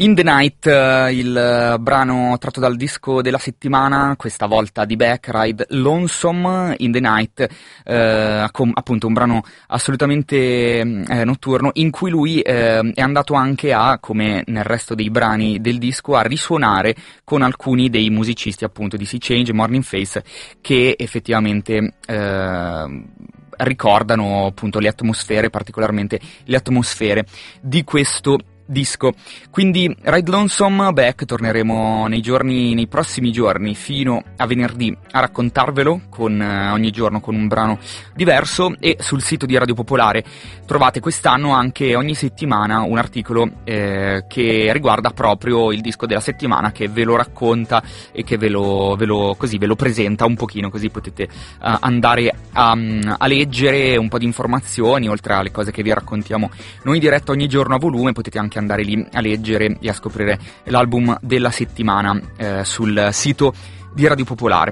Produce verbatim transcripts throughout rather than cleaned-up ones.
In the Night, uh, il uh, brano tratto dal disco della settimana, questa volta di Beck, Ride Lonesome. In the Night, uh, com- appunto un brano assolutamente eh, notturno, in cui lui eh, è andato anche a, come nel resto dei brani del disco, a risuonare con alcuni dei musicisti appunto di Sea Change, Morning Face, che effettivamente eh, ricordano appunto le atmosfere, particolarmente le atmosfere di questo disco. Quindi Ride Lonesome, Beck, torneremo nei giorni, nei prossimi giorni fino a venerdì a raccontarvelo con eh, ogni giorno con un brano diverso, e sul sito di Radio Popolare trovate quest'anno anche ogni settimana un articolo eh, che riguarda proprio il disco della settimana, che ve lo racconta e che ve lo, ve lo, così, ve lo presenta un pochino, così potete uh, andare a, a leggere un po' di informazioni, oltre alle cose che vi raccontiamo noi in diretta ogni giorno a volume. Potete anche andare lì a leggere e a scoprire l'album della settimana eh, sul sito di Radio Popolare.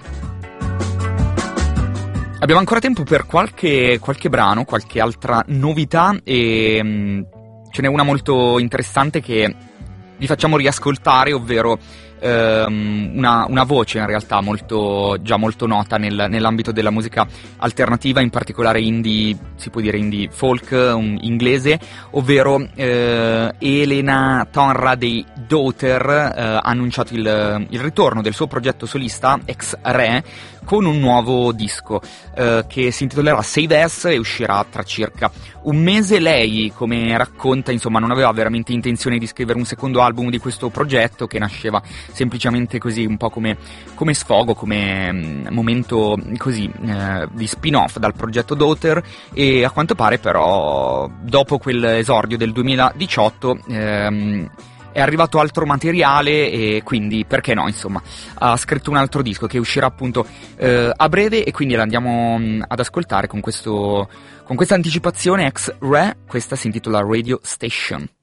Abbiamo ancora tempo per qualche, qualche brano, qualche altra novità, e mh, ce n'è una molto interessante che vi facciamo riascoltare, ovvero ehm, una, una voce in realtà molto, già molto nota nel, nell'ambito della musica alternativa, in particolare indie, si può dire indie folk um, inglese, ovvero eh, Elena Tonra dei Daughter eh, ha annunciato il, il ritorno del suo progetto solista X-Ray con un nuovo disco eh, che si intitolerà Save Us e uscirà tra circa un mese. Lei, come racconta, insomma, non aveva veramente intenzione di scrivere un secondo album di questo progetto, che nasceva semplicemente così, un po' come, come sfogo, come mm, momento così eh, di spin-off dal progetto Daughter, e a quanto pare però dopo quell'esordio del duemiladiciotto ehm, è arrivato altro materiale, e quindi perché no, insomma, ha scritto un altro disco che uscirà appunto eh, a breve, e quindi l'andiamo mh, ad ascoltare con questo con questa anticipazione. X-Ray, questa si intitola Radio Station.